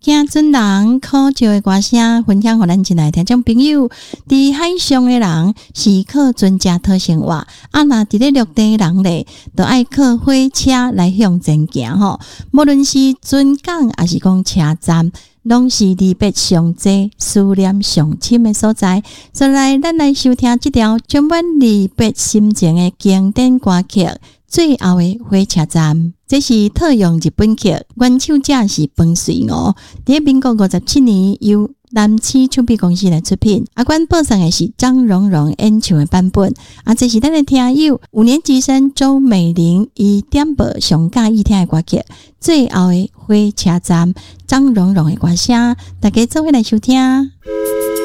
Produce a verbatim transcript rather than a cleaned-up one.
听尊人考照的歌声，分享给咱进来听众朋友。伫海上的人是靠船只讨生活，啊，那伫咧陆地的人咧，就爱靠火车来向前行吼。无论是船港还是讲车站，拢是离别上济、思念上深的所在。所以来，咱来收听这条充满离别心情的经典歌曲。最后的火车站，这是套用日本剧，原唱者是彭水娥。伫民国五十七年由南市唱片公司来出品，啊，阮播送的是张荣荣演唱的版本。啊，这是咱的听友五年级生周美玲伊点播上喜意听的歌曲。最后的火车站，张荣荣的歌声，大家做伙来收听。